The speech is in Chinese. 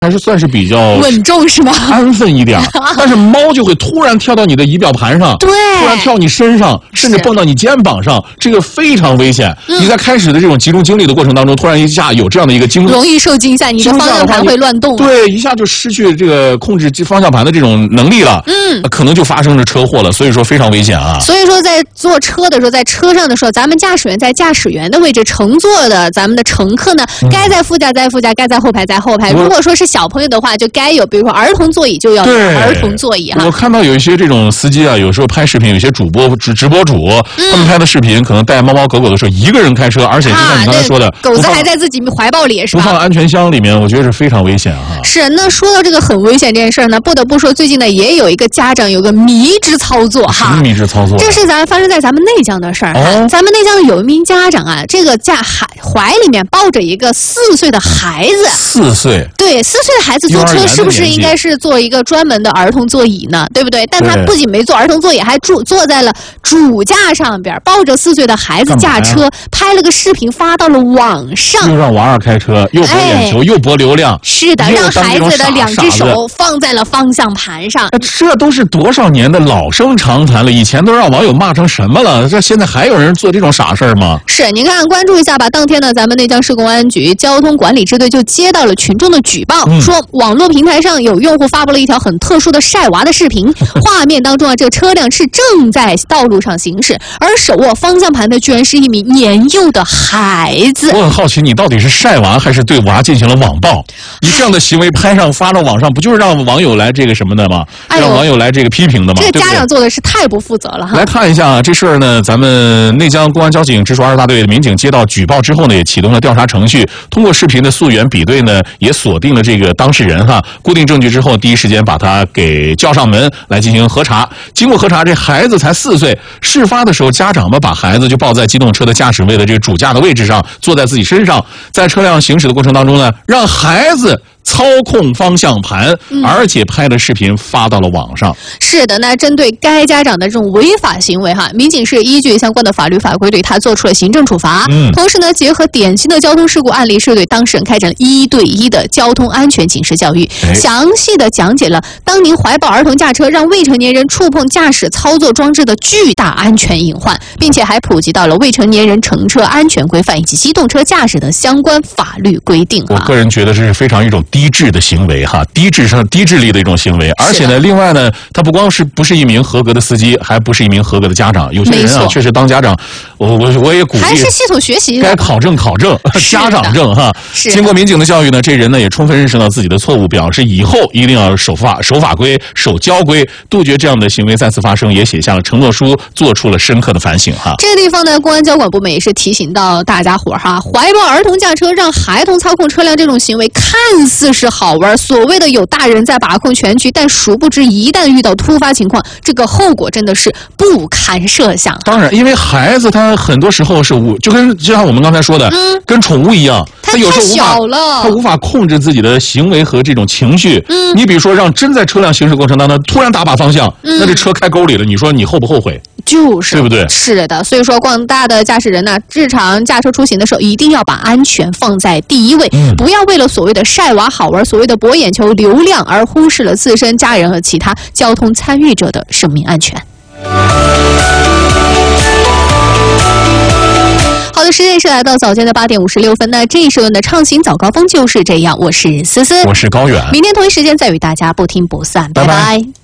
还是算是比较稳重是吧？ 安分一点，但是猫就会突然跳到你的仪表盘上， 对， 突然跳你身上，甚至蹦到你肩膀上，这个非常危险。你在开始的这种集中精力的过程当中，突然一下有这样的一个容易受惊吓，你的方向盘会乱动， 对，一下就失去这个控制方向盘的这种能力了，可能就发生了车祸了，所以说非常危险啊。 所以说在坐车的时候，在车上的时候，咱们驾驶员在驾驶员的位置，乘坐的咱们的乘客呢，该在副驾在副驾，该在后排在后排。如果说是小朋友的话，就该有，比如说儿童座椅就要有儿童座椅哈。 我看到有一些这种司机啊，有时候拍视频，有些直播主，他们拍的视频可能带猫猫狗狗的时候，一个人开车，而且就像你刚才说的， 狗子还在自己怀抱里是吧？ 不放安全箱里面，我觉得是非常危险哈。 是，那说到这个很危险这件事呢，不得不说，最近呢也有一个家长有个迷之操作哈。 什么迷之操作？ 这是发生在咱们内江的事儿。咱们内江有一名家长啊，这个怀里面抱着一个4岁的孩子。 4岁？ 对，4岁的孩子坐车是不是应该是坐一个专门的儿童座椅呢？对不对？但他不仅没坐儿童座椅，还坐在了主驾上边，抱着4岁的孩子驾车，拍了个视频发到了网上。 又让娃儿开车，又博眼球，又博流量。 是的，让孩子的2只手放在了方向盘上。 这都是多少年的老生常谈了，以前都让网友骂成什么了？这现在还有人做这种傻事儿吗？ 是，您看，关注一下吧。当天呢，咱们内江市公安局交通管理支队就接到了群众的举报，说网络平台上有用户发布了一条很特殊的晒娃的视频，画面当中啊，这个车辆是正在道路上行驶，而手握方向盘的居然是一名年幼的孩子。 我很好奇，你到底是晒娃还是对娃进行了网暴？你这样的行为拍上发到网上，不就是让网友来这个什么的吗？让网友来这个批评的吗？ 这个家长做的是太不负责了哈。 来看一下啊，这事儿呢，咱们内江公安交警直属2大队的民警接到举报之后呢，也启动了调查程序，通过视频的溯源比对呢，也锁定了这个当事人哈，固定证据之后，第一时间把他给叫上门来进行核查。经过核查，这孩子才4岁，事发的时候，家长们把孩子就抱在机动车的驾驶位的这个主驾的位置上，坐在自己身上，在车辆行驶的过程当中呢，让孩子操控方向盘，而且拍了视频发到了网上。 是的，那针对该家长的这种违法行为哈，民警是依据相关的法律法规对他做出了行政处罚。同时呢，结合典型的交通事故案例，是对当事人开展了1对1的交通安全警示教育，详细的讲解了当您怀抱儿童驾车让未成年人触碰驾驶操作装置的巨大安全隐患，并且还普及到了未成年人乘车安全规范以及机动车驾驶等相关法律规定。 我个人觉得这是非常一种低智的行为哈，低智力的一种行为。而且呢，另外呢，他不是一名合格的司机，还不是一名合格的家长。有些人啊，确实当家长，我也鼓励， 还是系统学习， 该考证家长证哈。经过民警的教育呢，这人呢也充分认识到自己的错误，表示以后一定要守法规、守交规，杜绝这样的行为再次发生，也写下了承诺书，做出了深刻的反省哈。 这个地方呢，公安交管部门也是提醒到大家伙哈，怀抱儿童驾车让孩童操控车辆这种行为，看似是好玩，所谓的有大人在把控全局，但殊不知一旦遇到突发情况，这个后果真的是不堪设想。 当然，因为孩子他很多时候是就像我们刚才说的，跟宠物一样，他有时候他无法控制自己的行为和这种情绪。你比如说，让真在车辆行驶过程当中突然打把方向，那这车开沟里了，你说你后不后悔？ 就是对不对？ 是的，所以说广大的驾驶人呢，日常驾车出行的时候，一定要把安全放在第一位，不要为了所谓的晒娃好玩、所谓的博眼球、流量而忽视了自身、家人和其他交通参与者的生命安全。好的，时间是来到早间的8点56分。那这一时段的畅行早高峰就是这样，我是思思， 我是高远， 明天同一时间再与大家不听不散，拜拜。